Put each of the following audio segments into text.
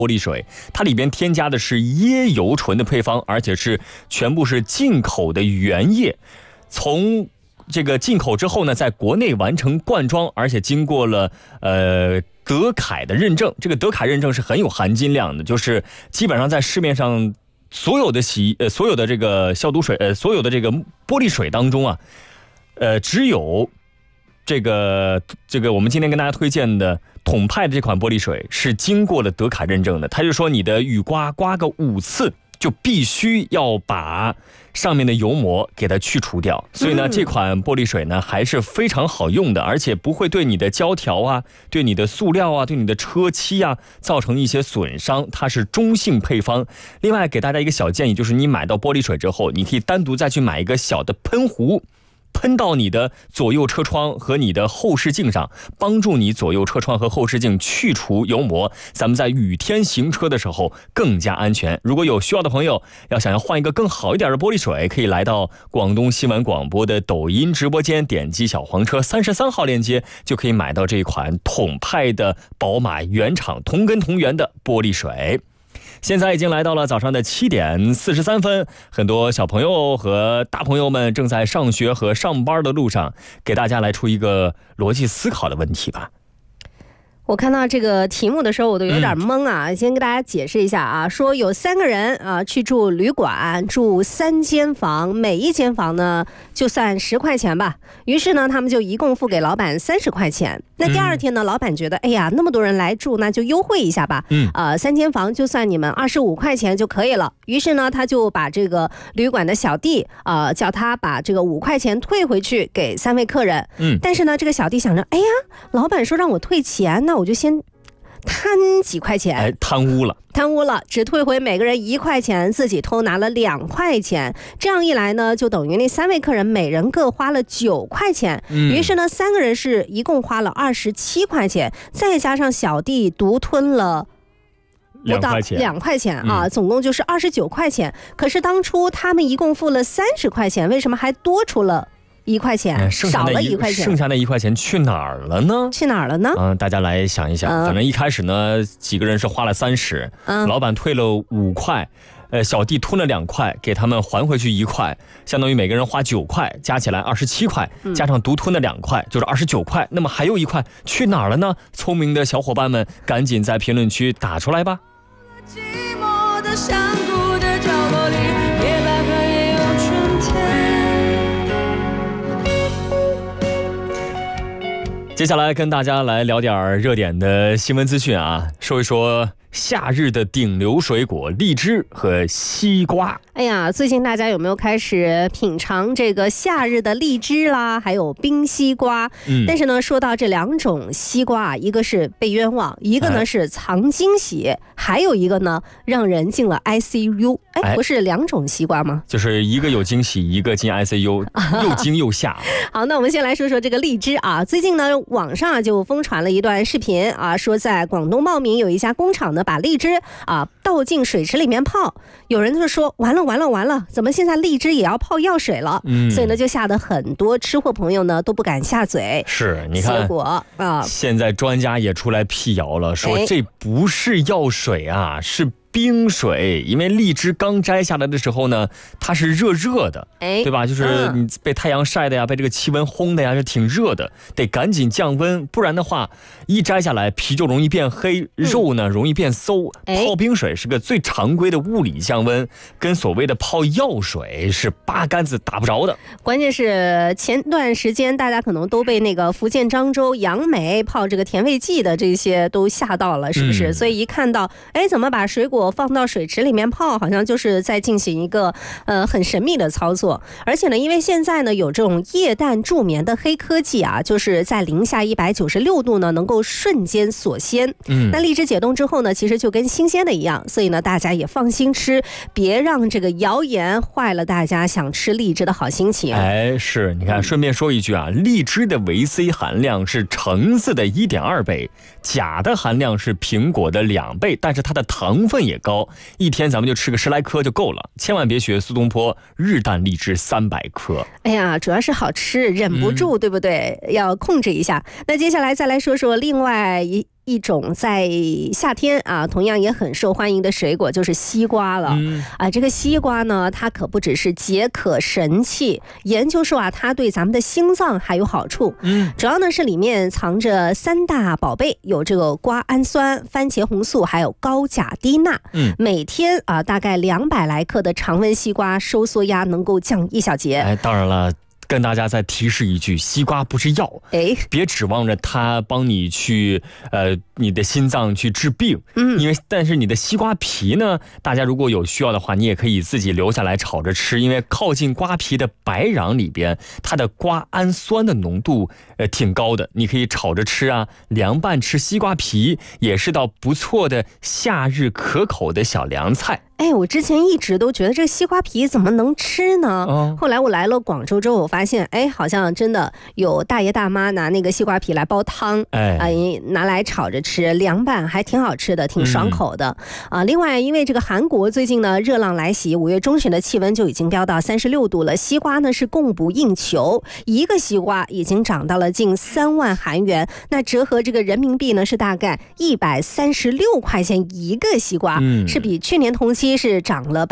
玻璃水，它里边添加的是椰油醇的配方，而且是全部是进口的原液，从这个进口之后呢，在国内完成灌装，而且经过了德凯的认证。这个德凯认证是很有含金量的，就是基本上在市面上所有的所有的这个消毒水，所有的这个玻璃水当中啊，只有这个我们今天跟大家推荐的统派的这款玻璃水是经过了德凯认证的。他就说你的雨刮刮个5次，就必须要把上面的油膜给它去除掉。所以呢，这款玻璃水呢还是非常好用的，而且不会对你的胶条啊、对你的塑料啊、对你的车漆啊造成一些损伤，它是中性配方。另外给大家一个小建议，就是你买到玻璃水之后，你可以单独再去买一个小的喷壶，喷到你的左右车窗和你的后视镜上，帮助你左右车窗和后视镜去除油膜，咱们在雨天行车的时候更加安全。如果有需要的朋友想要换一个更好一点的玻璃水，可以来到广东新闻广播的抖音直播间，点击小黄车33号链接，就可以买到这款统派的宝马原厂同根同源的玻璃水。现在已经来到了早上的7点43分，很多小朋友和大朋友们正在上学和上班的路上，给大家来出一个逻辑思考的问题吧。 我看到这个题目的时候我都有点懵啊，先给大家解释一下啊，说有3个人啊去住旅馆，住3间房，每一间房呢就算10块钱吧。于是呢他们就一共付给老板30块钱。那第二天呢，老板觉得哎呀那么多人来住，那就优惠一下吧，3间房就算你们25块钱就可以了。于是呢他就把这个旅馆的小弟叫他把这个5块钱退回去给3位客人。但是呢这个小弟想着，哎呀老板说让我退钱，那我就先贪几块钱， 贪污了， 只退回每个人1块钱，自己偷拿了2块钱。这样一来呢，就等于那3位客人每人各花了9块钱。于是呢3个人是一共花了27块钱，再加上小弟独吞了不到2块钱啊，总共就是29块钱。可是当初他们一共付了30块钱，为什么还多出了1块钱，少了1块钱？ 剩下的1块钱去哪儿了呢？大家来想一想。反正一开始呢，几个人是花了30，老板退了5块，小弟吞了2块，给他们还回去1块，相当于每个人花9块，加起来27块，加上独吞的2块，就是29块。那么还有1块去哪儿了呢？聪明的小伙伴们，赶紧在评论区打出来吧。寂寞的山谷的角落里，野百合也有春天。接下来跟大家来聊点热点的新闻资讯啊，说一说夏日的顶流水果荔枝和西瓜。 哎呀，最近大家有没有开始品尝这个夏日的荔枝啦，还有冰西瓜？但是呢，说到这2种西瓜，一个是被冤枉，一个呢是藏惊喜，还有一个呢让人进了 ICU。不是2种西瓜吗？ 就是一个有惊喜，一个进 ICU， 又惊又吓。 好，那我们先来说说这个荔枝啊。最近呢，网上就疯传了一段视频啊，说在广东茂名有一家工厂呢，把荔枝倒进水池里面泡。有人就说完了，怎么现在荔枝也要泡药水了？所以呢就吓得很多吃货朋友呢都不敢下嘴。 是，你看， 结果现在专家也出来辟谣了，说这不是药水啊，是冰水。因为荔枝刚摘下来的时候呢，它是热的，对吧？就是你被太阳晒的呀，被这个气温烘的呀，是挺热的，得赶紧降温，不然的话一摘下来皮就容易变黑，肉呢容易变馊。泡冰水是个最常规的物理降温，跟所谓的泡药水是八竿子打不着的。 关键是前段时间大家可能都被那个福建漳州杨梅泡这个甜味剂的这些都吓到了，是不是？所以一看到怎么把水果放到水池里面泡，好像就是在进行一个很神秘的操作。而且呢，因为现在呢有这种液氮助眠的黑科技啊，就是在零下196度呢能够瞬间锁鲜。那荔枝解冻之后呢，其实就跟新鲜的一样，所以呢大家也放心吃，别让这个谣言坏了大家想吃荔枝的好心情。 是，你看，顺便说一句啊，荔枝的维 C 含量是橙子的1.2倍，钾的含量是苹果的2倍，但是它的糖分也高，一天咱们就吃个10来颗就够了。千万别学苏东坡日啖荔枝300颗。 哎呀，主要是好吃，忍不住，对不对？要控制一下。那接下来再来说说另外一种在夏天啊，同样也很受欢迎的水果就是西瓜了。这个西瓜呢，它可不只是解渴神器，研究说啊，它对咱们的心脏还有好处。主要呢是里面藏着3大宝贝，有这个瓜氨酸、番茄红素，还有高钾低钠。每天啊，大概200来克的常温西瓜，收缩压能够降1小节。 当然了。跟大家再提示一句，西瓜不是药，别指望着它帮你去你的心脏去治病，但是你的西瓜皮呢，大家如果有需要的话，你也可以自己留下来炒着吃，因为靠近瓜皮的白瓤里边，它的瓜氨酸的浓度挺高的，你可以炒着吃啊，凉拌吃西瓜皮也是道不错的夏日可口的小凉菜。 我之前一直都觉得这西瓜皮怎么能吃呢？后来我来了广州之后，我发现，好像真的有大爷大妈拿那个西瓜皮来煲汤，拿来炒着吃，凉拌还挺好吃的，挺爽口的。另外，因为这个韩国最近呢热浪来袭，5月中旬的气温就已经飙到36度了，西瓜呢是供不应求，一个西瓜已经涨到了近3万韩元，那折合这个人民币呢是大概136块钱一个西瓜，是比去年同期是涨了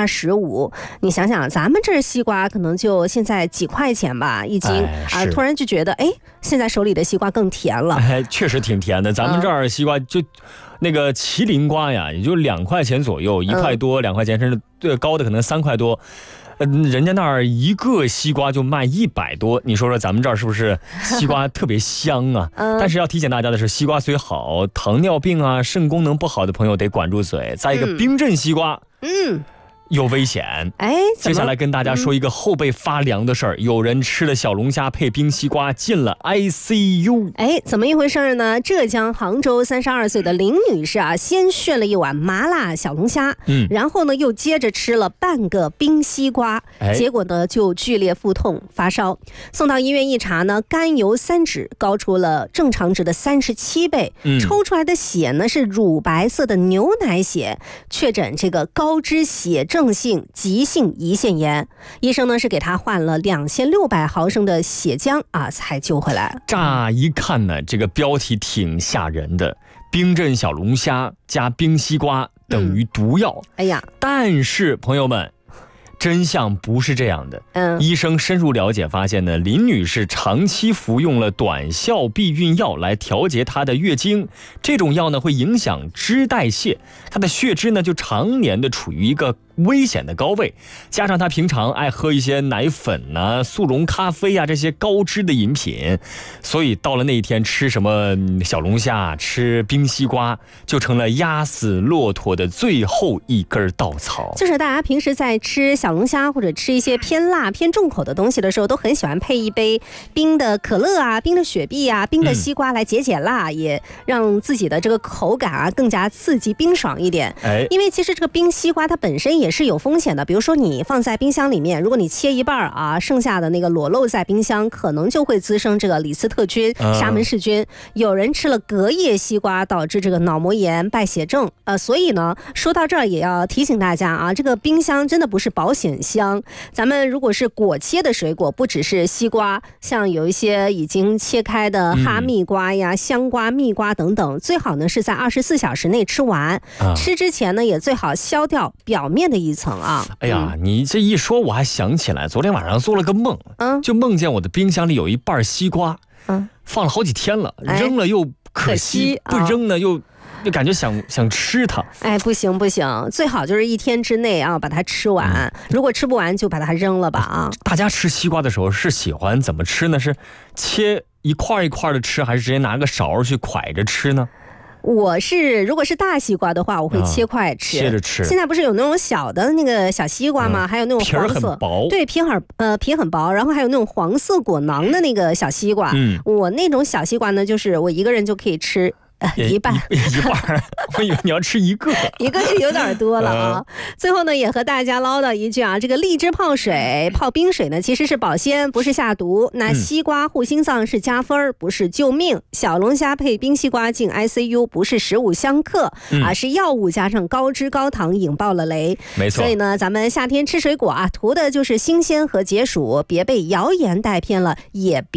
25%。你想想，咱们这西瓜可能就现在几块钱吧，一斤突然就觉得，现在手里的西瓜更甜了。 确实挺甜的。咱们这儿西瓜就那个麒麟瓜呀，也就2块钱左右，1块多、2块钱，甚至高的可能3块多。人家那儿一个西瓜就卖100多，你说说咱们这儿是不是西瓜特别香啊？但是要提醒大家的是，西瓜虽好，糖尿病啊、肾功能不好的朋友得管住嘴。再一个，冰镇西瓜，有危险。接下来跟大家说一个后背发凉的事儿，有人吃了小龙虾配冰西瓜进了 ICU。 怎么一回事呢？浙江杭州32岁的林女士啊，先炫了一碗麻辣小龙虾，然后呢又接着吃了半个冰西瓜，结果呢就剧烈腹痛发烧，送到医院一查呢，甘油三酯高出了正常值的37倍，抽出来的血呢是乳白色的牛奶血，确诊这个高脂血症性急性胰腺炎。医生呢是给他换了2600毫升的血浆才救回来。 乍一看呢，这个标题挺吓人的，冰镇小龙虾加冰西瓜等于毒药。但是朋友们，真相不是这样的。医生深入了解发现呢，林女士长期服用了短效避孕药来调节她的月经，这种药呢会影响脂代谢，她的血脂呢就常年的处于一个危险的高位，加上她平常爱喝一些奶粉啊、速溶咖啡啊这些高脂的饮品，所以到了那一天吃什么小龙虾、吃冰西瓜，就成了压死骆驼的最后一根稻草。 就是大家平时在吃小龙虾或者吃一些偏辣、偏重口的东西的时候，都很喜欢配一杯冰的可乐啊、冰的雪碧啊、冰的西瓜来解解辣，也让自己的这个口感更加刺激、冰爽一点。因为其实这个冰西瓜它本身也是有风险的，比如说你放在冰箱里面，如果你切一半剩下的那个裸露在冰箱，可能就会滋生这个李斯特菌、沙门氏菌。有人吃了隔夜西瓜，导致这个脑膜炎、败血症。所以呢，说到这儿也要提醒大家这个冰箱真的不是保险箱。咱们如果是果切的水果，不只是西瓜，像有一些已经切开的哈密瓜呀、香瓜、蜜瓜等等，最好呢是在24小时内吃完。吃之前呢，也最好削掉表面的一层你这一说，我还想起来，昨天晚上做了个梦，就梦见我的冰箱里有一半西瓜，放了好几天了，扔了又可惜，不扔呢又感觉想吃它。 不行，最好就是1天之内把它吃完，如果吃不完就把它扔了吧大家吃西瓜的时候是喜欢怎么吃呢？是切一块一块的吃，还是直接拿个勺去蒯着吃呢？ 如果是大西瓜的话，我会切块吃， 切着吃。 现在不是有那种小的那个小西瓜吗？还有那种黄色， 皮很薄， 对，皮很薄，然后还有那种黄色果囊的那个小西瓜。我那种小西瓜呢，就是我一个人就可以吃一半， 我以为你要吃一个一个是有点多了最后呢，也和大家唠叨一句这个荔枝泡水、泡冰水呢，其实是保鲜，不是下毒。那西瓜护心脏是加分，不是救命。小龙虾配冰西瓜进 ICU， 不是食物相克是药物加上高脂高糖引爆了雷。 没错。 所以呢，咱们夏天吃水果图的就是新鲜和解暑，别被谣言带偏了，也别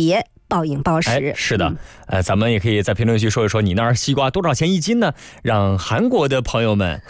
暴饮暴食。 是的，咱们也可以在评论区说一说你那儿西瓜多少钱一斤呢？让韩国的朋友们